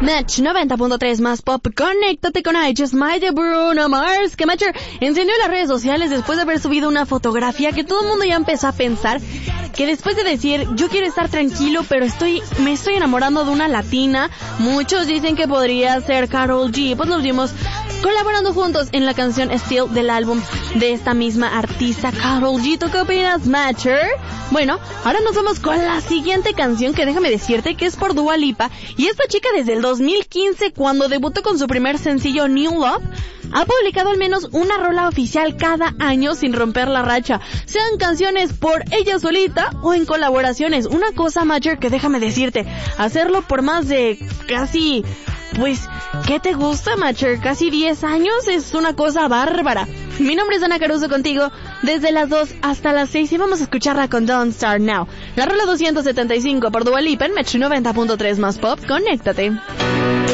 Match 90.3 más pop. Conéctate con I Just Might de Bruno Mars, que Matcher encendió las redes sociales después de haber subido una fotografía que todo el mundo ya empezó a pensar que después de decir yo quiero estar tranquilo pero me estoy enamorando de una latina, muchos dicen que podría ser Karol G. Pues los vimos colaborando juntos en la canción Still del álbum de esta misma artista Karol G. ¿Tú qué opinas, Matcher? Bueno, ahora nos vamos con la siguiente canción, que déjame decirte que es por Dua Lipa, y esta chica desde el 2015, cuando debutó con su primer sencillo New Love, ha publicado al menos una rola oficial cada año sin romper la racha, sean canciones por ella solita o en colaboraciones. Una cosa, Matcher, que déjame decirte, hacerlo por más de casi, pues, ¿qué te gusta, Matcher? Casi 10 años es una cosa bárbara. Mi nombre es Ana Caruso, contigo desde las 2 hasta las 6 y vamos a escucharla con Don't Start Now. La rola 275 por Dua Lipa en Metro 90.3 más pop. Conéctate.